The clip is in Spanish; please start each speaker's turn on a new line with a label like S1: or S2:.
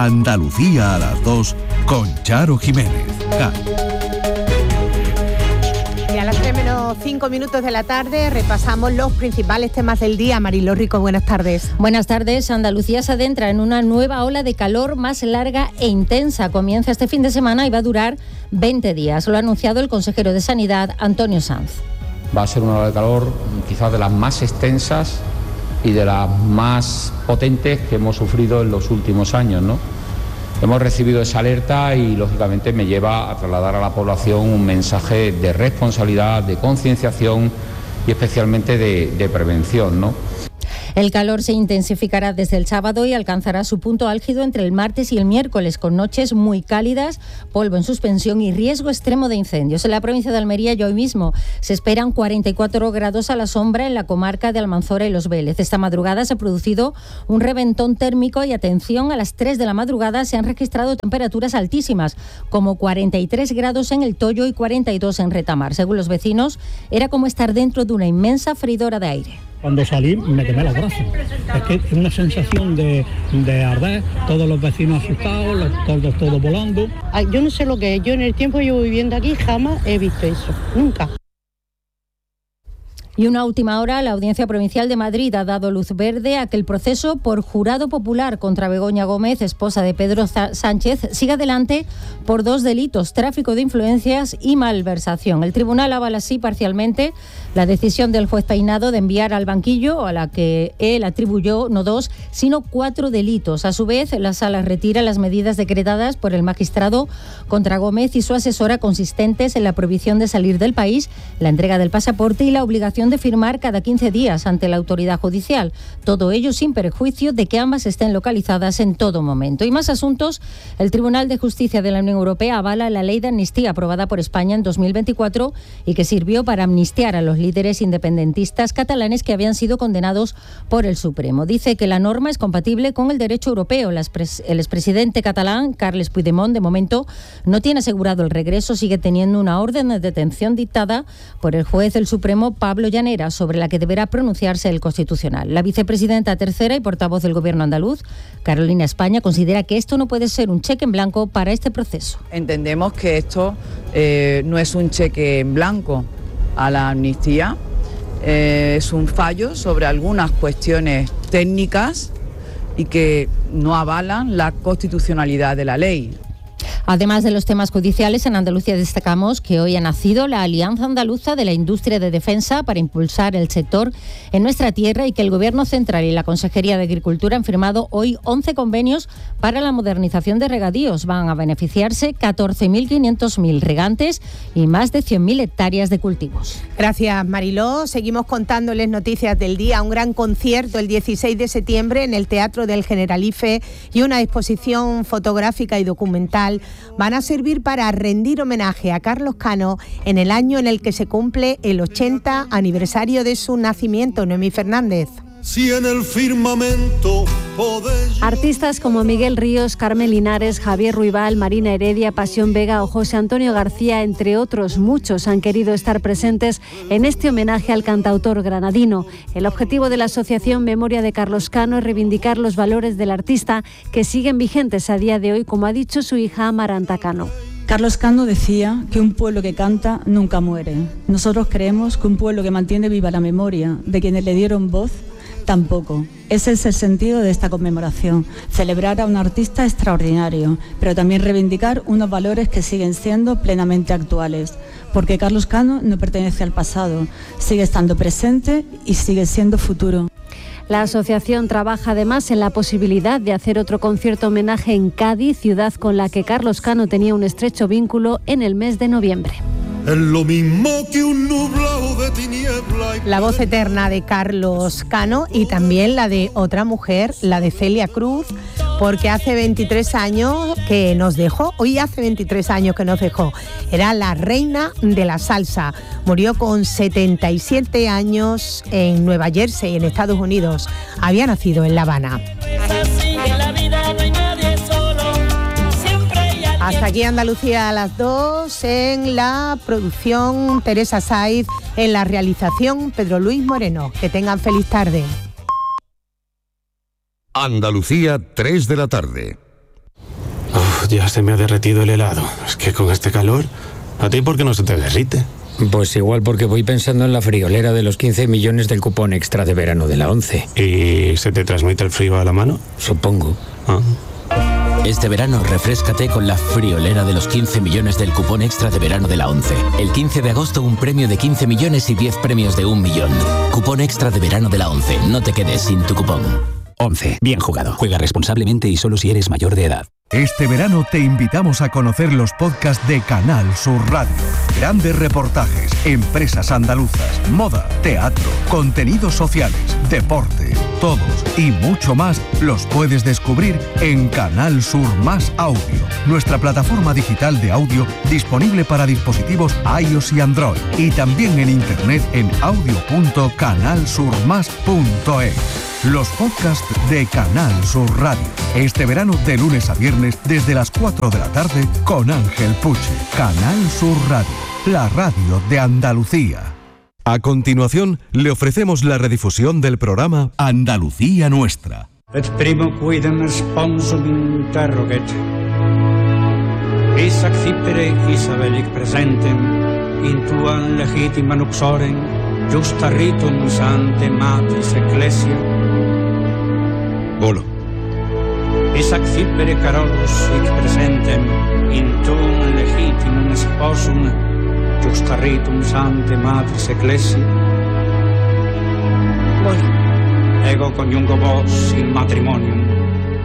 S1: Andalucía a las 2 con Charo Jiménez.
S2: Y a las 3:05 de la tarde repasamos los principales temas del día. Mariló Rico, buenas tardes.
S3: Buenas tardes. Andalucía se adentra en una nueva ola de calor más larga e intensa. Comienza este fin de semana y va a durar 20 días. Lo ha anunciado el consejero de Sanidad, Antonio Sanz.
S4: Va a ser una ola de calor quizás de las más extensas y de las más potentes que hemos sufrido en los últimos años, ¿no? Hemos recibido esa alerta y, lógicamente, me lleva a trasladar a la población un mensaje de responsabilidad, de concienciación y especialmente de prevención, ¿no?
S3: El calor se intensificará desde el sábado y alcanzará su punto álgido entre el martes y el miércoles, con noches muy cálidas, polvo en suspensión y riesgo extremo de incendios. En la provincia de Almería y hoy mismo se esperan 44 grados a la sombra en la comarca de Almanzora y Los Vélez. Esta madrugada se ha producido un reventón térmico y, atención, a las 3 de la madrugada se han registrado temperaturas altísimas, como 43 grados en El Toyo y 42 en Retamar. Según los vecinos, era como estar dentro de una inmensa freidora de aire.
S5: Cuando salí me quemé los brazos. Es que es una sensación de arder, todos los vecinos asustados, todos volando.
S6: Yo no sé lo que es, yo en el tiempo que llevo viviendo aquí jamás he visto eso, nunca.
S3: Y una última hora, la Audiencia Provincial de Madrid ha dado luz verde a que el proceso por jurado popular contra Begoña Gómez, esposa de Pedro Sánchez, siga adelante por 2 delitos: tráfico de influencias y malversación. El tribunal avala así parcialmente la decisión del juez Peinado de enviar al banquillo, a la que él atribuyó no 2, sino 4 delitos. A su vez, la sala retira las medidas decretadas por el magistrado contra Gómez y su asesora, consistentes en la prohibición de salir del país, la entrega del pasaporte y la obligación de firmar cada 15 días ante la autoridad judicial. Todo ello sin perjuicio de que ambas estén localizadas en todo momento. Y más asuntos. El Tribunal de Justicia de la Unión Europea avala la ley de amnistía aprobada por España en 2024 y que sirvió para amnistiar a los líderes independentistas catalanes que habían sido condenados por el Supremo. Dice que la norma es compatible con el derecho europeo. El expresidente catalán, Carles Puigdemont, de momento no tiene asegurado el regreso. Sigue teniendo una orden de detención dictada por el juez del Supremo, Pablo Llanera, sobre la que deberá pronunciarse el Constitucional. La vicepresidenta tercera y portavoz del Gobierno andaluz, Carolina España, considera que esto no puede ser un cheque en blanco para este proceso.
S7: Entendemos que esto no es un cheque en blanco a la amnistía, es un fallo sobre algunas cuestiones técnicas y que no avalan la constitucionalidad de la ley.
S3: Además de los temas judiciales, en Andalucía destacamos que hoy ha nacido la Alianza Andaluza de la Industria de Defensa para impulsar el sector en nuestra tierra y que el Gobierno Central y la Consejería de Agricultura han firmado hoy 11 convenios para la modernización de regadíos. Van a beneficiarse 14.500 regantes y más de 100.000 hectáreas de cultivos.
S2: Gracias, Mariló. Seguimos contándoles noticias del día. Un gran concierto el 16 de septiembre en el Teatro del Generalife y una exposición fotográfica y documental van a servir para rendir homenaje a Carlos Cano en el año en el que se cumple el 80 aniversario de su nacimiento. Noemí Fernández.
S8: Si en el firmamento
S9: artistas como Miguel Ríos, Carmen Linares, Javier Ruibal, Marina Heredia, Pasión Vega o José Antonio García, entre otros muchos, han querido estar presentes en este homenaje al cantautor granadino. El objetivo de la Asociación Memoria de Carlos Cano es reivindicar los valores del artista que siguen vigentes a día de hoy, como ha dicho su hija Amaranta Cano.
S10: Carlos Cano decía que un pueblo que canta nunca muere. Nosotros creemos que un pueblo que mantiene viva la memoria de quienes le dieron voz tampoco. Ese es el sentido de esta conmemoración, celebrar a un artista extraordinario, pero también reivindicar unos valores que siguen siendo plenamente actuales, porque Carlos Cano no pertenece al pasado, sigue estando presente y sigue siendo futuro.
S9: La asociación trabaja además en la posibilidad de hacer otro concierto homenaje en Cádiz, ciudad con la que Carlos Cano tenía un estrecho vínculo, en el mes de noviembre.
S8: Es lo mismo que un nublado de tiniebla.
S2: La voz eterna de Carlos Cano y también la de otra mujer, la de Celia Cruz, porque hace 23 años que nos dejó, hoy hace 23 años que nos dejó. Era la reina de la salsa. Murió con 77 años en Nueva Jersey, en Estados Unidos. Había nacido en La Habana. Hasta aquí Andalucía a las 2, en la producción Teresa Saiz, en la realización Pedro Luis Moreno. Que tengan feliz tarde.
S1: Andalucía, 3 de la tarde.
S11: ya se me ha derretido el helado. Es que con este calor, ¿a ti por qué no se te derrite?
S12: Pues igual porque voy pensando en la friolera de los 15 millones del cupón extra de verano de la ONCE.
S11: ¿Y se te transmite el frío a la mano?
S12: Supongo.
S13: Este verano refréscate con la friolera de los 15 millones del cupón extra de verano de la ONCE. El 15 de agosto un premio de 15 millones y 10 premios de 1 millón. Cupón extra de verano de la ONCE. No te quedes sin tu cupón.
S14: ONCE. Bien jugado. Juega responsablemente y solo si eres mayor de edad.
S1: Este verano te invitamos a conocer los podcasts de Canal Sur Radio. Grandes reportajes, empresas andaluzas, moda, teatro, contenidos sociales, deporte, todos y mucho más los puedes descubrir en Canal Sur Más Audio, nuestra plataforma digital de audio disponible para dispositivos iOS y Android y también en internet en audio.canalsurmas.es. Los podcasts de Canal Sur Radio. Este verano de lunes a viernes desde las 4 de la tarde con Ángel Puche. Canal Sur Radio, la radio de Andalucía. A continuación, le ofrecemos la redifusión del programa Andalucía Nuestra.
S15: Et primo quidem sponsum interroget. Is accipere Isabelic presentem, in tuam legitima nuxorem, justa ritum sante matis ecclesia.
S16: Bolo.
S15: Is accipere Carolus hic presentem, in tuum legitimum sposum, justa ritum sante matis ecclesia. Bolo. Ego coniungo vos in matrimonium,